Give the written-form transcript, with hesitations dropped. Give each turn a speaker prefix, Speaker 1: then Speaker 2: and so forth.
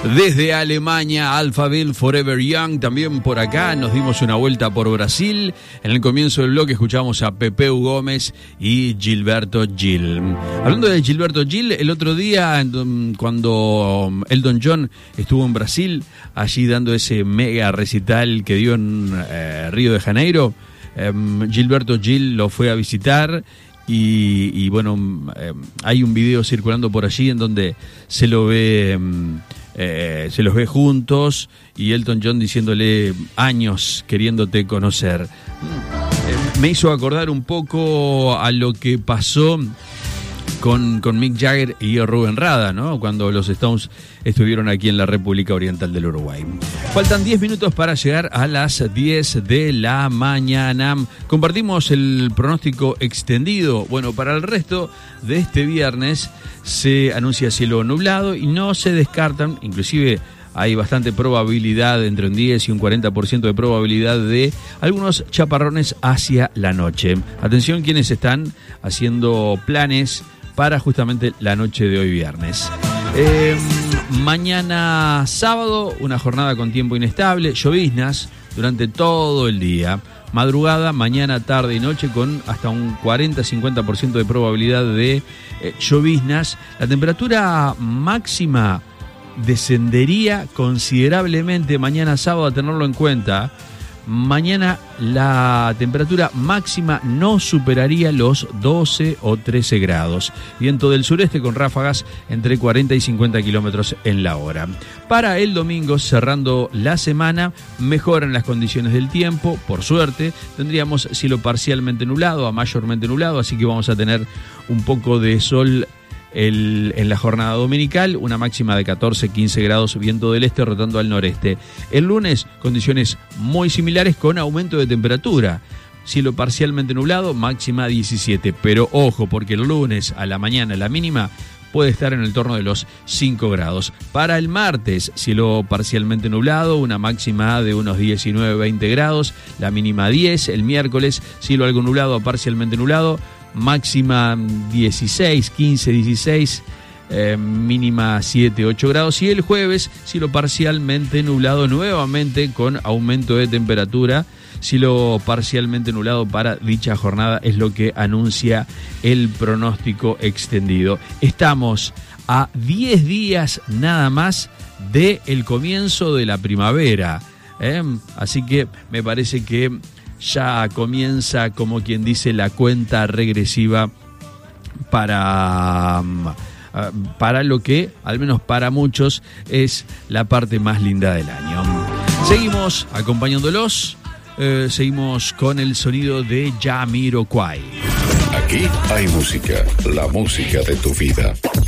Speaker 1: Desde Alemania, Alphaville, Forever Young. También por acá nos dimos una vuelta por Brasil. En el comienzo del bloque escuchamos a Pepeu Gomes y Gilberto Gil. Hablando de Gilberto Gil, el otro día cuando Elton John estuvo en Brasil, allí dando ese mega recital que dio en Río de Janeiro, Gilberto Gil lo fue a visitar. Y bueno, hay un video circulando por allí en donde se los ve juntos y Elton John diciéndole años queriéndote conocer. Me hizo acordar un poco a lo que pasó con Mick Jagger y Rubén Rada, ¿no? Cuando los Stones estuvieron aquí en la República Oriental del Uruguay. Faltan 10 minutos para llegar a las 10 de la mañana. Compartimos el pronóstico extendido. Bueno, para el resto de este viernes se anuncia cielo nublado y no se descartan, inclusive hay bastante probabilidad, entre un 10 y un 40% de probabilidad de algunos chaparrones hacia la noche. Atención quienes están haciendo planes para justamente la noche de hoy viernes. Mañana sábado, una jornada con tiempo inestable, lloviznas durante todo el día. Madrugada, mañana, tarde y noche con hasta un 40-50% de probabilidad de lloviznas. La temperatura máxima descendería considerablemente mañana sábado, a tenerlo en cuenta. Mañana la temperatura máxima no superaría los 12 o 13 grados. Viento del sureste con ráfagas entre 40 y 50 kilómetros en la hora. Para el domingo, cerrando la semana, mejoran las condiciones del tiempo. Por suerte, tendríamos cielo parcialmente nublado a mayormente nublado, así que vamos a tener un poco de sol en la jornada dominical, una máxima de 14-15 grados, viento del este rotando al noreste. El lunes, condiciones muy similares con aumento de temperatura. Cielo parcialmente nublado, máxima 17. Pero ojo, porque el lunes a la mañana la mínima puede estar en el torno de los 5 grados. Para el martes, cielo parcialmente nublado, una máxima de unos 19-20 grados, la mínima 10. El miércoles, cielo algo nublado a parcialmente nublado, máxima 16, 15, 16, mínima 7, 8 grados. Y el jueves, cielo parcialmente nublado nuevamente con aumento de temperatura. Cielo parcialmente nublado para dicha jornada es lo que anuncia el pronóstico extendido. Estamos a 10 días nada más del comienzo de la primavera. Así que me parece que ya comienza, como quien dice, la cuenta regresiva para lo que, al menos para muchos, es la parte más linda del año. Seguimos acompañándolos, seguimos con el sonido de Jamiroquai.
Speaker 2: Aquí hay música, la música de tu vida.